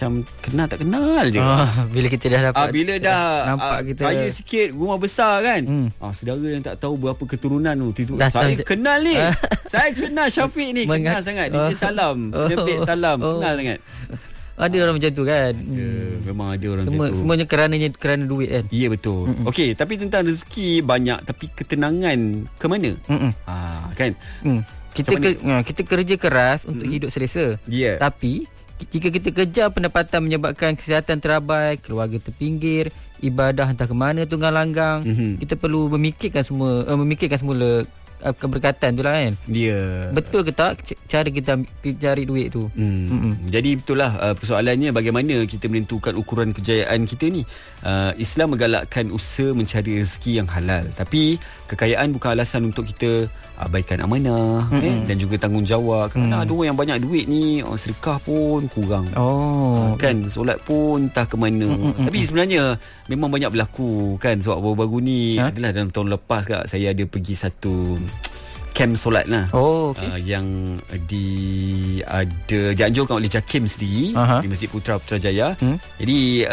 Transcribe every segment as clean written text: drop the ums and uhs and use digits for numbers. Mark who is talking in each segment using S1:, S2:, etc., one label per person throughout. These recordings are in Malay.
S1: macam kenal tak kenal je.
S2: Bila kita dah dapat,
S1: bila dah
S2: nampak kita
S1: kaya sikit, rumah besar kan. Saudara yang tak tahu berapa keturunan tu, saya kenal ni. Saya kenal Syafiq ni, kenal sangat. Dia salam, dia salam, kenal sangat.
S2: Ada orang macam tu kan.
S1: Memang ada orang macam tu.
S2: Semuanya kerana duit kan.
S1: Ya, betul. Okey, tapi tentang rezeki banyak, tapi ketenangan ke mana? Kan.
S2: Kita kerja keras untuk hidup selesa. Tapi jika kita kejar pendapatan menyebabkan kesihatan terabai, keluarga terpinggir, ibadah entah ke mana tunggang langgang, kita perlu memikirkan semula keberkatan tu lah kan. Betul ke tak cara kita cari duit tu?
S1: Jadi betul lah, persoalannya bagaimana kita menentukan ukuran kejayaan kita ni. Islam menggalakkan usaha mencari rezeki yang halal, tapi kekayaan bukan alasan untuk kita abaikan amanah dan juga tanggungjawab. Kerana ada orang yang banyak duit ni, sedekah pun kurang, kan, solat pun entah ke mana. Tapi sebenarnya memang banyak berlaku kan. Sebab baru-baru ni adalah dalam tahun lepas kak, saya ada pergi satu camp solat lah. Yang dianjurkan oleh JAKIM sendiri di Masjid Putrajaya. Jadi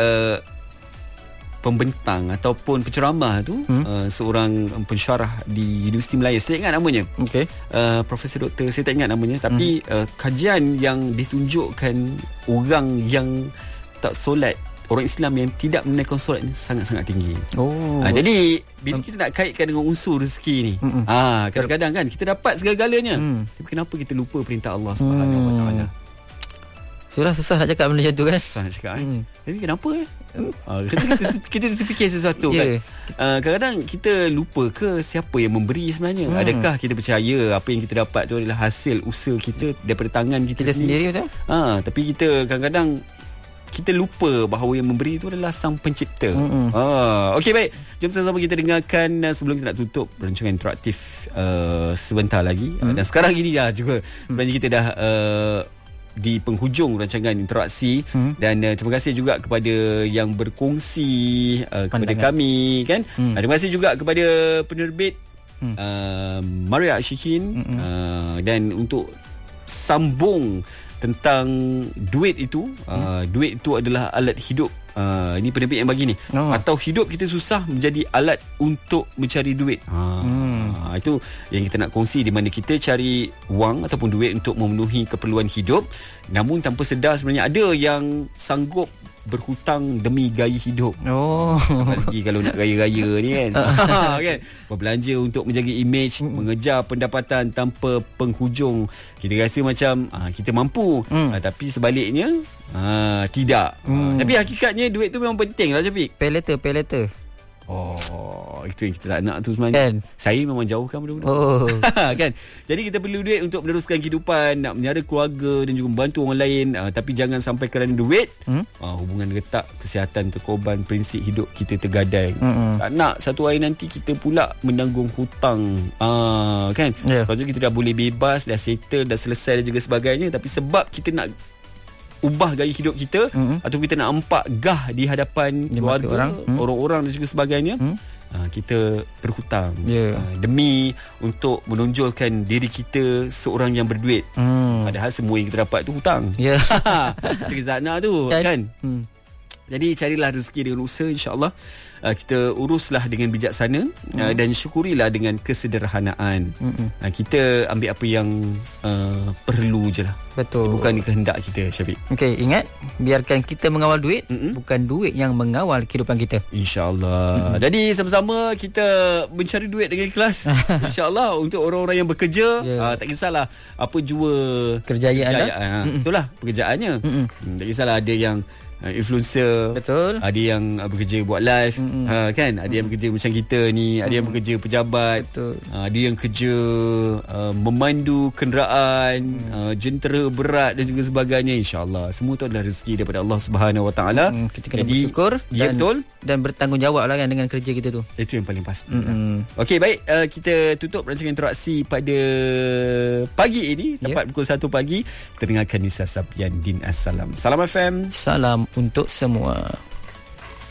S1: pembentang ataupun penceramah tu seorang pensyarah di Universiti Melaya, saya tak ingat namanya. Profesor Doktor, saya tak ingat namanya. Tapi kajian yang ditunjukkan orang yang tak solat, orang Islam yang tidak menunaikan solat ni sangat-sangat tinggi. Jadi bila kita nak kaitkan dengan unsur rezeki ni, kadang-kadang kan kita dapat segala-galanya, tapi kenapa kita lupa perintah Allah Subhanahu Wa Taala?
S2: Susah nak cakap benda macam tu kan.
S1: Susah nak cakap tapi kenapa kita terfikir sesuatu kan. Kadang-kadang kita lupa ke siapa yang memberi sebenarnya. Adakah kita percaya apa yang kita dapat tu adalah hasil usaha kita daripada tangan kita
S2: sendiri betul?
S1: Tapi kita kadang-kadang kita lupa bahawa yang memberi itu adalah Sang Pencipta. Okey, baik. Jom sama-sama kita dengarkan sebelum kita nak tutup rancangan interaktif sebentar lagi. Dan sekarang ini juga sebenarnya kita dah di penghujung rancangan interaksi. Dan terima kasih juga kepada yang berkongsi kepada kami kan. Terima kasih juga kepada penerbit Maria Ashikin. Dan untuk sambung tentang duit itu, duit itu adalah alat hidup. Ini penerbit yang bagi ni. Atau hidup kita susah menjadi alat untuk mencari duit. Itu yang kita nak kongsi, di mana kita cari wang ataupun duit untuk memenuhi keperluan hidup, namun tanpa sedar sebenarnya ada yang sanggup berhutang demi gaya hidup. Apalagi kalau nak gaya-gaya ni kan. Kan, berbelanja untuk menjaga imej, mengejar pendapatan tanpa penghujung. Kita rasa macam kita mampu, tapi sebaliknya tidak. Tapi hakikatnya duit tu memang penting lah, Syafiq.
S2: Pay later.
S1: Itu yang kita tak nak tu sebenarnya kan? Saya memang jauhkan benda-benda kan. Jadi kita perlu duit untuk meneruskan kehidupan, nak menyara keluarga dan juga membantu orang lain. Tapi jangan sampai kerana duit hubungan retak, kesihatan terkorban, prinsip hidup kita tergadai. Tak nak satu hari nanti kita pula menanggung hutang kan. Lepas tu kita dah boleh bebas, dah settle, dah selesai dan juga sebagainya, tapi sebab kita nak ubah gaya hidup kita, atau kita nak empak gah di hadapan keluarga, orang-orang dan juga sebagainya, kita berhutang demi untuk menonjolkan diri kita seorang yang berduit. Padahal semua yang kita dapat tu hutang. Kita tak nak tu kan. Jadi carilah rezeki dengan usaha, insya-Allah. Kita uruslah dengan bijaksana dan syukurilah dengan kesederhanaan. Kita ambil apa yang perlu je lah.
S2: Betul.
S1: Bukan kehendak kita, Syafiq.
S2: Okey, ingat, biarkan kita mengawal duit, bukan duit yang mengawal kehidupan kita.
S1: InsyaAllah. Jadi sama-sama kita mencari duit dengan ikhlas. InsyaAllah. Untuk orang-orang yang bekerja, tak kisahlah apa jua
S2: kerjayaan.
S1: Itulah pekerjaannya. Tak kisahlah ada yang influencer,
S2: betul,
S1: ada yang bekerja buat live, kan, ada yang bekerja macam kita ni, ada yang bekerja pejabat, betul, ada yang kerja memandu kenderaan, jentera berat dan juga sebagainya. InsyaAllah semua tu adalah rezeki daripada Allah Subhanahu Wa Taala.
S2: Kita kena bersyukur dan bertanggungjawab lah kan dengan kerja kita tu.
S1: Itu yang paling pasti. Okey, baik, kita tutup rancangan interaksi pada pagi ini tepat pukul 1 pagi. Kita dengarkan Nisa Sabian Din Assalam. Salam FM.
S2: Salam untuk semua.